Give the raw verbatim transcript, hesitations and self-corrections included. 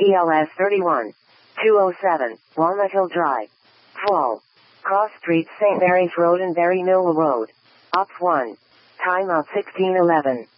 P L S thirty-one two oh seven, Walnut Hill Drive. Fall. Cross Street, Saint Mary's Road and Berry Mill Road. Op one. Timeout sixteen eleven.